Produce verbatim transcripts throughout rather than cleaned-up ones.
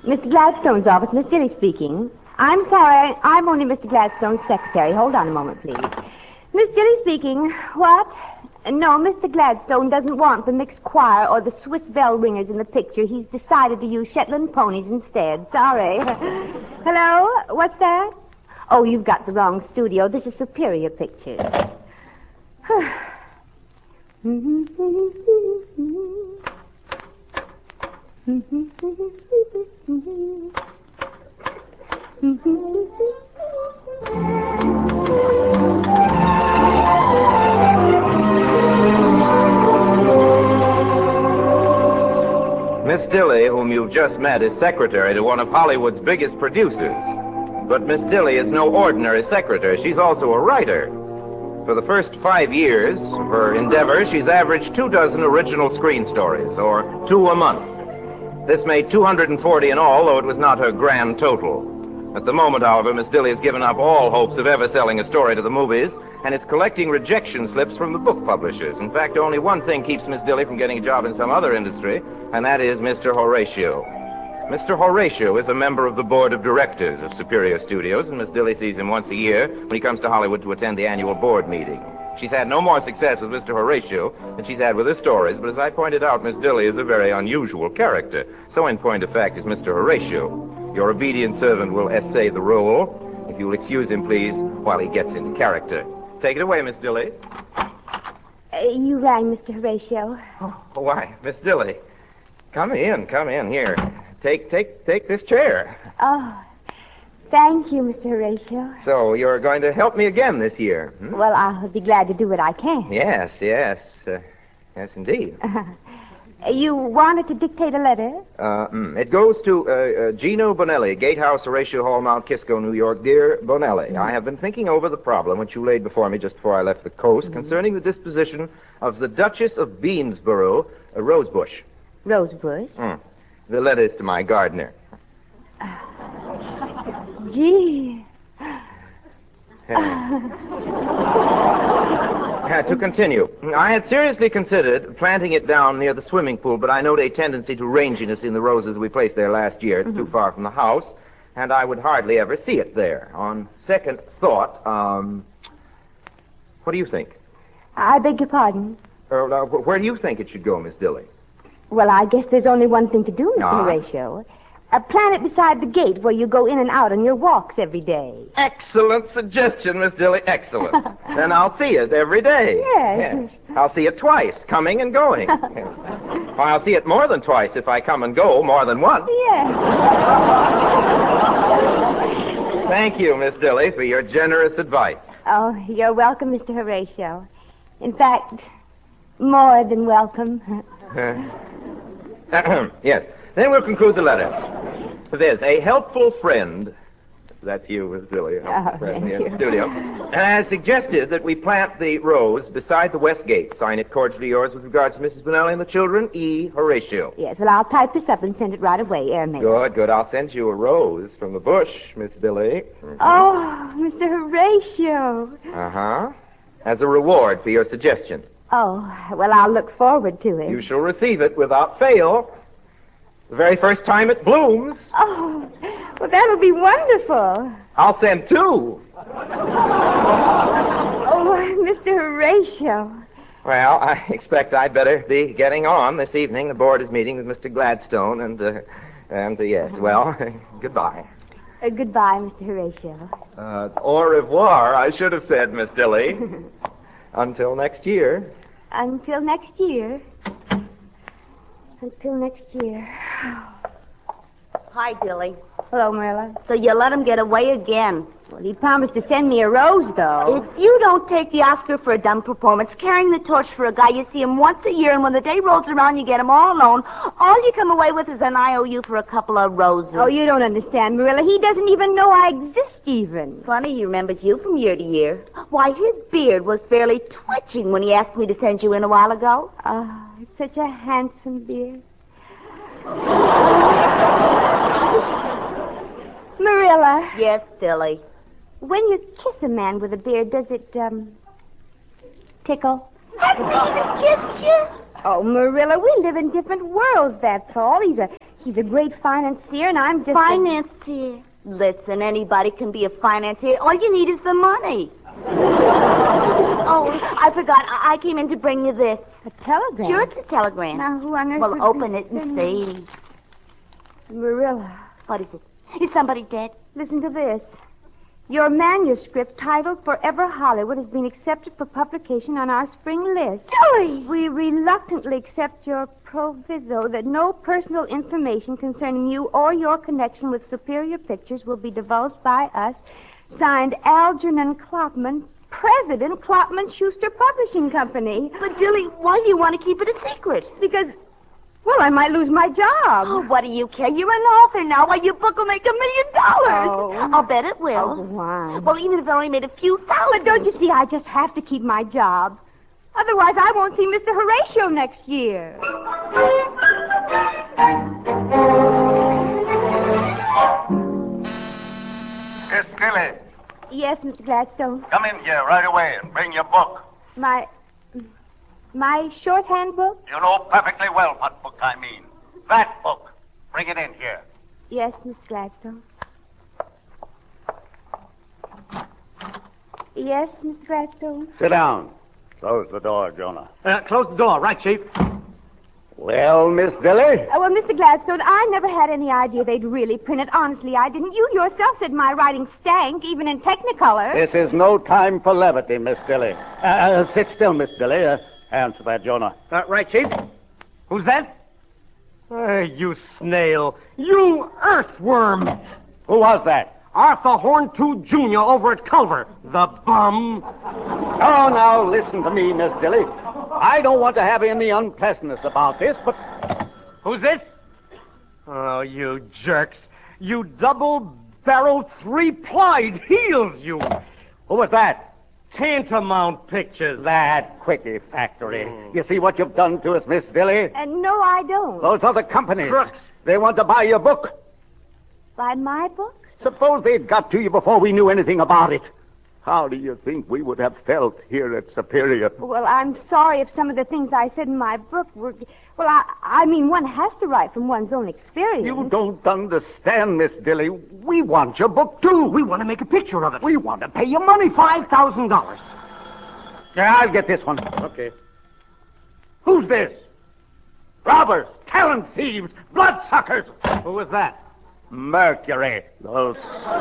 Mister Gladstone's office. Miss Dilly speaking. I'm sorry, I'm only Mister Gladstone's secretary. Hold on a moment, please. Miss Dilly speaking. What? No, Mister Gladstone doesn't want the mixed choir or the Swiss bell ringers in the picture. He's decided to use Shetland ponies instead. Sorry. Hello? What's that? Oh, you've got the wrong studio. This is Superior Pictures. Miss Dilly, whom you've just met, is secretary to one of Hollywood's biggest producers. But Miss Dilly is no ordinary secretary. She's also a writer. For the first five years of her endeavor, she's averaged two dozen original screen stories, or two a month. This made two hundred forty in all, though it was not her grand total. At the moment, however, Miss Dilly has given up all hopes of ever selling a story to the movies, and is collecting rejection slips from the book publishers. In fact, only one thing keeps Miss Dilly from getting a job in some other industry, and that is Mister Horatio. Mister Horatio is a member of the board of directors of Superior Studios, and Miss Dilly sees him once a year when he comes to Hollywood to attend the annual board meeting. She's had no more success with Mister Horatio than she's had with her stories, but as I pointed out, Miss Dilly is a very unusual character. So in point of fact is Mister Horatio. Your obedient servant will essay the role. If you'll excuse him, please, while he gets into character. Take it away, Miss Dilly. Uh, you rang, Mister Horatio. Oh, why, Miss Dilly. Come in, come in, here. Take, take, take this chair. Oh, thank you, Mister Horatio. So you're going to help me again this year? Hmm? Well, I'll be glad to do what I can. Yes, yes. Uh, yes, indeed. You wanted to dictate a letter? Uh, mm, it goes to uh, uh, Gino Bonelli, Gatehouse, Horatio Hall, Mount Kisco, New York. Dear Bonelli, mm-hmm. I have been thinking over the problem which you laid before me just before I left the coast mm-hmm. concerning the disposition of the Duchess of Beansborough, a rosebush. Rosebush? Mm. The letter is to my gardener. Uh, gee. Uh, to continue, I had seriously considered planting it down near the swimming pool, but I note a tendency to ranginess in the roses we placed there last year. It's mm-hmm. too far from the house, and I would hardly ever see it there. On second thought, um, what do you think? I beg your pardon? Uh, uh, where do you think it should go, Miss Dilly? Well, I guess there's only one thing to do, Mister Ah. Horatio. Uh, plant it beside the gate where you go in and out on your walks every day. Excellent suggestion, Miss Dilly. Excellent. Then I'll see it every day. Yes. Yes. I'll see it twice, coming and going. Well, I'll see it more than twice if I come and go more than once. Yes. Thank you, Miss Dilly, for your generous advice. Oh, you're welcome, Mister Horatio. In fact, more than welcome. Yes. Then we'll conclude the letter. There's a helpful friend. That's you, Miss Dilly. Oh, Friend thank here in you. the studio. Has suggested that we plant the rose beside the west gate. Sign it cordially yours with regards to Missus Bonelli and the children, E. Horatio. Yes, well, I'll type this up and send it right away, airmail. Good, good. I'll send you a rose from the bush, Miss Dilly. Mm-hmm. Oh, Mister Horatio. Uh-huh. As a reward for your suggestion. Oh, well, I'll look forward to it. You shall receive it without fail. The very first time it blooms. Oh, well, that'll be wonderful. I'll send two. Oh, Mister Horatio. Well, I expect I'd better be getting on this evening. The board is meeting with Mister Gladstone, and, uh, and uh, yes, well, goodbye. Uh, goodbye, Mister Horatio. Uh, au revoir, I should have said, Miss Dilly. Until next year. Until next year. Until next year. Hi, Dilly. Hello, Marilla. So you let him get away again. Well, he promised to send me a rose, though. If you don't take the Oscar for a dumb performance, carrying the torch for a guy, you see him once a year, and when the day rolls around, you get him all alone. All you come away with is an I O U for a couple of roses. Oh, you don't understand, Marilla. He doesn't even know I exist, even. Funny, he remembers you from year to year. Why, his beard was fairly twitching when he asked me to send you in a while ago. Oh, it's such a handsome beard. Marilla. Yes, Dilly. When you kiss a man with a beard, does it, um, tickle? Hasn't he even kissed you? Oh, Marilla, we live in different worlds, that's all. He's a He's a great financier, and I'm just... Financier? Listen, anybody can be a financier. All you need is the money. Oh, I forgot. I-, I came in to bring you this. A telegram? Sure, it's a telegram. Now, who on earth Well, would open be it and sending- see. Marilla, What is it? Is somebody dead? listen to this. Your manuscript titled Forever Hollywood has been accepted for publication on our spring list. Tilly! We reluctantly accept your proviso that no personal information concerning you or your connection with Superior Pictures will be divulged by us. Signed, Algernon Klopman, President, Klopman Schuster Publishing Company. But, Tilly, why do you want to keep it a secret? Because, well, I might lose my job. Oh, what do you care? You're an author now. Why, your book will make a million dollars. Oh. I'll bet it will. Oh, why? Well, even if it only made a few thousand. But don't you see, I just have to keep my job. Otherwise, I won't see Mister Horatio next year. Miss Tilly, Yes, Mister Gladstone. come in here right away and bring your book. My... My shorthand book? You know perfectly well what book I mean. That book. Bring it in here. Yes, Mister Gladstone. Yes, Mister Gladstone. Sit down. Close the door, Jonah. Uh, close the door, right, Chief? Well, Miss Dilly? Oh, well, Mister Gladstone, I never had any idea they'd really print it. Honestly, I didn't. You yourself said my writing stank, even in Technicolor. This is no time for levity, Miss Dilly. Uh, uh, sit still, Miss Dilly. Uh, answer that, Jonah. Uh, right, Chief? Who's that? Uh, you snail. You earthworm. Who was that? Arthur Horntoot Junior over at Culver. The bum. Oh, now, listen to me, Miss Dilly. I don't want to have any unpleasantness about this, but... Who's this? Oh, you jerks. You double-barreled, three-plied heels, you. Who was that? Tantamount Pictures. That Quickie Factory. You see what you've done to us, Miss Dilly? And no, I don't. Those other companies. Crooks. They want to buy your book. By my book? Suppose they'd got to you before we knew anything about it. How do you think we would have felt here at Superior? Well, I'm sorry if some of the things I said in my book were... Well, I, I mean, one has to write from one's own experience. You don't understand, Miss Dilly. We want your book, too. We want to make a picture of it. We want to pay you money for it. Five thousand dollars. Yeah, I'll get this one. Okay. Who's this? Robbers, talent thieves, bloodsuckers. Who was that? Mercury. Those...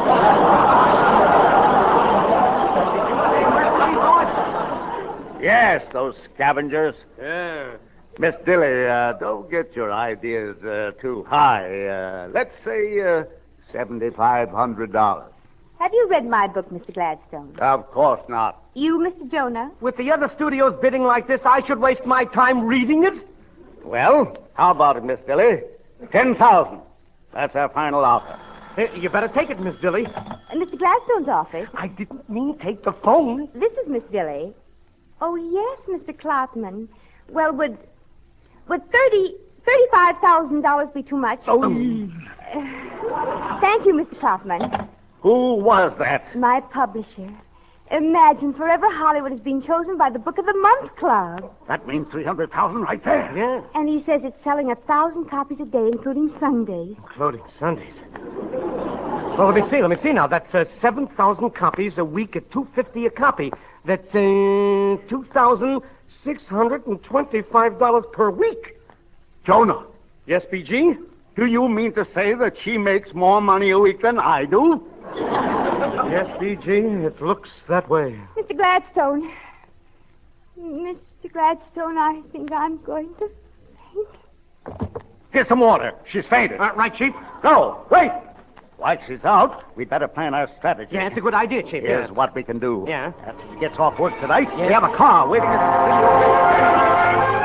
Yes, those scavengers. Yeah. Miss Dilly, uh, don't get your ideas uh, too high. Uh, let's say uh, seven thousand five hundred dollars. Have you read my book, Mister Gladstone? Of course not. You, Mister Jonah? With the other studios bidding like this, I should waste my time reading it? Well, how about it, Miss Dilly? Ten thousand. That's our final offer. Hey, you better take it, Miss Dilly. Uh, Mister Gladstone's office. I didn't mean take the phone. This is Miss Dilly. Oh, yes, Mister Klopman. Well, would would thirty thirty-five thousand dollars be too much? Oh. Uh, thank you, Mister Klopman. Who was that? My publisher. Imagine, Forever Hollywood has been chosen by the Book of the Month Club. That means three hundred thousand right there. Yeah. And he says it's selling a thousand copies a day, including Sundays. Including Sundays. Well, let me see. Let me see now. That's uh, seven thousand copies a week at two fifty a copy. That's uh, two thousand six hundred twenty-five dollars per week. Jonah, Yes, B G? do you mean to say that she makes more money a week than I do? Yes, B G. It looks that way. Mister Gladstone. Mister Gladstone, I think I'm going to faint. Get some water. She's fainted. Uh, right, Chief? No, wait. While she's out, we'd better plan our strategy. Yeah, it's a good idea, Chief. Here's yeah. what we can do. Yeah. After she gets off work tonight, Yeah. we have a car waiting at...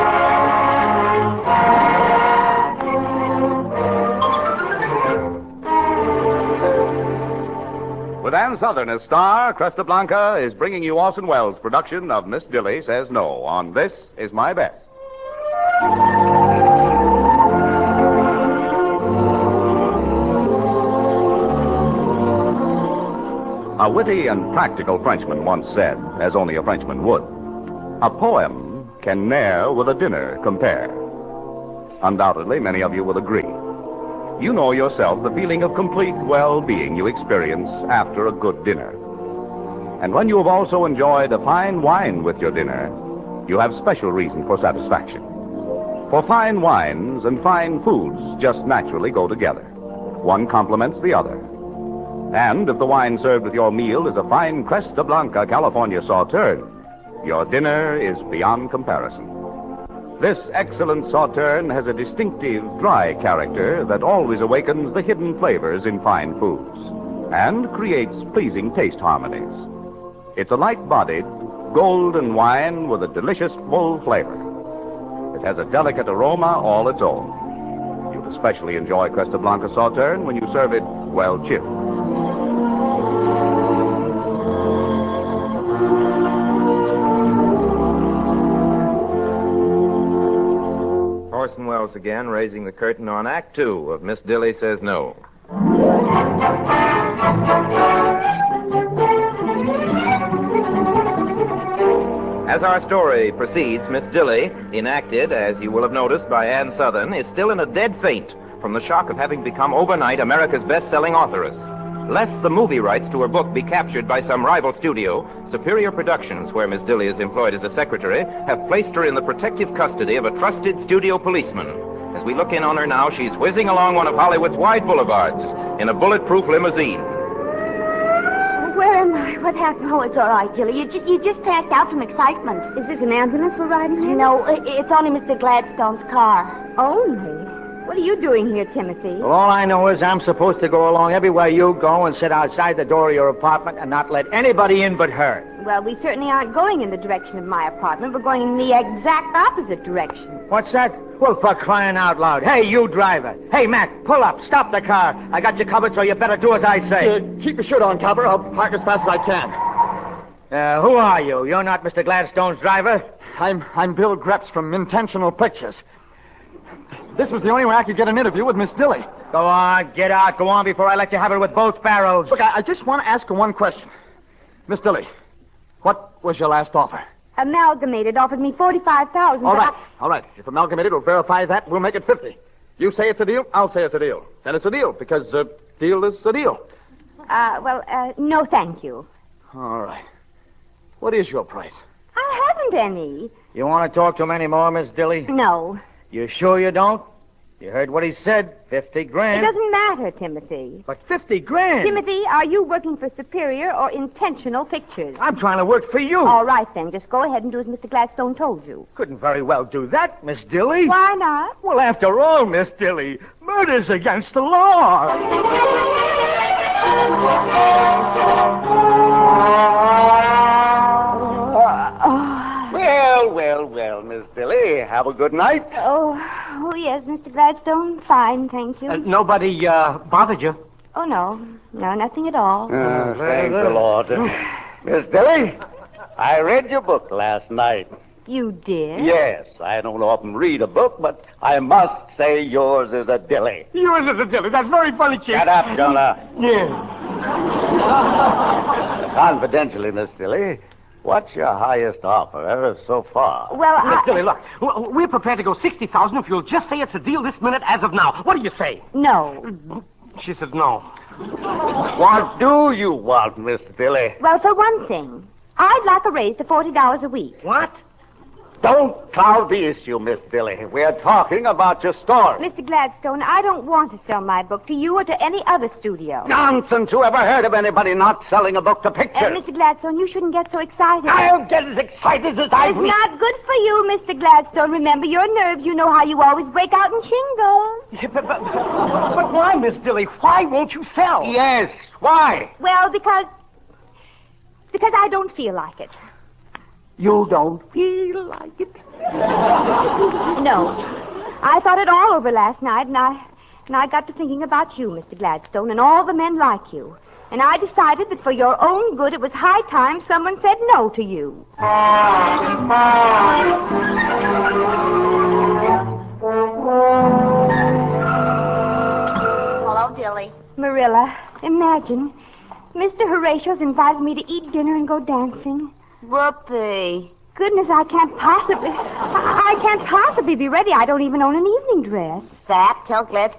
With Ann Sothern as star, Cresta Blanca is bringing you Orson Welles' production of Miss Dilly Says No on This Is My Best. A witty and practical Frenchman once said, as only a Frenchman would, a poem can ne'er with a dinner compare. Undoubtedly, many of you will agree. You know yourself the feeling of complete well-being you experience after a good dinner. And when you have also enjoyed a fine wine with your dinner, you have special reason for satisfaction. For fine wines and fine foods just naturally go together. One complements the other. And if the wine served with your meal is a fine Cresta Blanca California Sauterne, your dinner is beyond comparison. This excellent Sauterne has a distinctive dry character that always awakens the hidden flavors in fine foods and creates pleasing taste harmonies. It's a light-bodied, golden wine with a delicious full flavor. It has a delicate aroma all its own. You'll especially enjoy Cresta Blanca Sauterne when you serve it well chilled. Orson Welles again, raising the curtain on Act Two of Miss Dilly Says No. As our story proceeds, Miss Dilly, enacted, as you will have noticed, by Ann Sothern, is still in a dead faint from the shock of having become overnight America's best-selling authoress. Lest the movie rights to her book be captured by some rival studio, Superior Productions, where Miss Dilly is employed as a secretary, have placed her in the protective custody of a trusted studio policeman. As we look in on her now, she's whizzing along one of Hollywood's wide boulevards in a bulletproof limousine. Where am I? What happened? Oh, it's all right, Dilly. You, ju- you just passed out from excitement. Is this an ambulance we're riding in? No, i- it's only Mister Gladstone's car. Only? What are you doing here, Timothy? Well, all I know is I'm supposed to go along everywhere you go and sit outside the door of your apartment and not let anybody in but her. Well, we certainly aren't going in the direction of my apartment. We're going in the exact opposite direction. What's that? Well, for crying out loud. Hey, you driver. Hey, Mac, pull up. Stop the car. I got you covered, so you better do as I say. Uh, keep your shirt on, Copper. I'll park as fast as I can. Uh, who are you? You're not Mister Gladstone's driver? I'm I'm Bill Greps from Intentional Pictures. This was the only way I could get an interview with Miss Dilly. Go on, get out. Go on before I let you have it with both barrels. Look, I, I just want to ask her one question. Miss Dilly, what was your last offer? Amalgamated offered me forty-five thousand All right, I... all right. If Amalgamated will verify that, we'll make it fifty. You say it's a deal, I'll say it's a deal. Then it's a deal, because a deal is a deal. Uh, well, uh, no thank you. All right. What is your price? I haven't any. You want to talk to him any more, Miss Dilly? No. You sure you don't? You heard what he said. Fifty It grand. doesn't matter, Timothy. But fifty grand? Timothy, are you working for Superior or Intentional Pictures? I'm trying to work for you. All right, then. Just go ahead and do as Mister Gladstone told you. Couldn't very well do that, Miss Dilly. Why not? Well, after all, Miss Dilly, murder's against the law. Well, well, well, Miss Dilly, have a good night. Oh, oh yes, Mister Gladstone. Fine, thank you. Uh, nobody uh, bothered you? Oh, no. No, nothing at all. Uh, thank the Lord. Miss Dilly, I read your book last night. You did? Yes, I don't often read a book, but I must say yours is a dilly. Yours is a dilly. That's very funny, Chief. Shut up, Jonah. Yeah. Confidentially, Miss Dilly, what's your highest offer so far? Well, Miss I... Dilly, look, w- we're prepared to go sixty thousand if you'll just say it's a deal this minute as of now. What do you say? No. She said no. What do you want, Miss Dilly? Well, for one thing, I'd like a raise to forty dollars a week. What? Don't cloud the issue, Miss Dilly. We're talking about your story. Mister Gladstone, I don't want to sell my book to you or to any other studio. Nonsense. Who ever heard of anybody not selling a book to pictures? Uh, Mister Gladstone, you shouldn't get so excited. I'll get as excited as I... It's not good for you, Mister Gladstone. Remember your nerves. You know how you always break out in shingles. Yeah, but, but, but why, Miss Dilly? Why won't you sell? Yes. Why? Well, because... Because I don't feel like it. You don't feel like it? No. I thought it all over last night, and I... And I got to thinking about you, Mister Gladstone, and all the men like you. And I decided that for your own good, it was high time someone said no to you. Hello, Dilly. Marilla, imagine. Mister Horatio's invited me to eat dinner and go dancing. Whoopee. Goodness, I can't possibly... I, I can't possibly be ready. I don't even own an evening dress. That, tell Gladstone